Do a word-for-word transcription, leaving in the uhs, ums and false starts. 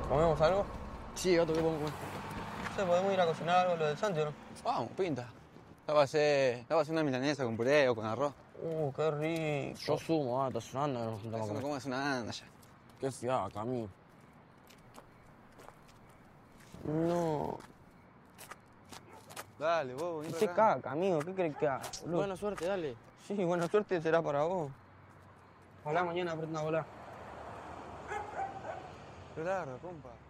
¿Comemos algo? Sí, gato, ¿qué podemos comer? No sé, podemos ir a cocinar algo, lo del Santi, ¿o no? Vamos, pinta. La va a hacer, la va a hacer una milanesa con puré o con arroz. Uh, qué rico. Yo sumo, gato, es una anda que nos juntamos a Eso no comer. comas una anda ya. Qué fiaca, amigo. No. Dale, vos, vení Qué para acá. caca, amigo, ¿qué crees que haga, boludo? Buena suerte, dale. Sí, buena suerte será para vos. Ojalá mañana aprenda a volar. Claro, compa.